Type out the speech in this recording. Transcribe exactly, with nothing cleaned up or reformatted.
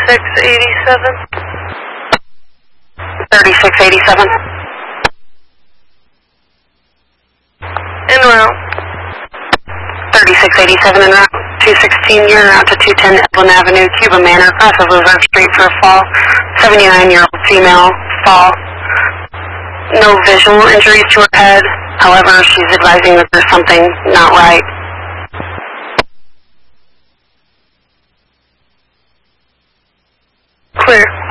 thirty-six eighty-seven. thirty-six eighty-seven. En route. thirty-six eighty-seven en route. two sixteen, you're en route to two ten Evelyn Avenue, Cuba Manor, crosses Reserve Street for a fall. seventy-nine-year-old female, fall. No visual injuries to her head. However, she's advising that there's something not right. Clear.